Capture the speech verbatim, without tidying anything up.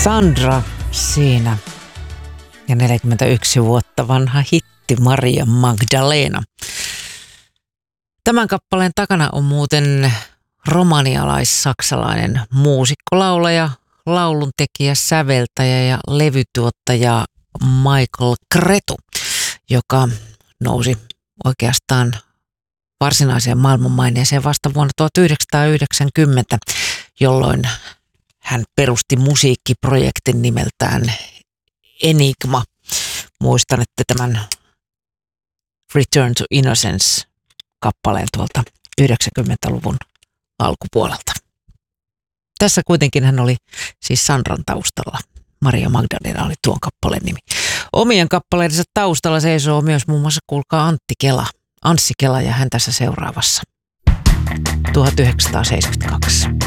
Sandra siinä ja neljäkymmentäyksi vuotta vanha hitti Maria Magdalena. Tämän kappaleen takana on muuten romanialais-saksalainen muusikko, laulaja, lauluntekijä, säveltäjä ja levytuottaja Michael Cretu, joka nousi oikeastaan varsinaiseen maailmanmaineeseen vasta vuonna tuhatyhdeksänsataayhdeksänkymmentä, jolloin hän perusti musiikkiprojektin nimeltään Enigma. Muistan, että tämän Return to Innocence-kappaleen tuolta yhdeksänkymmentäluvun alkupuolelta. Tässä kuitenkin hän oli siis Sandran taustalla. Maria Magdalena oli tuon kappaleen nimi. Omien kappaleidensa taustalla seisoo myös muun muassa, kuulkaa, Antti Kela. Anssi Kela ja hän tässä seuraavassa. tuhatyhdeksänsataaseitsemänkymmentäkaksi.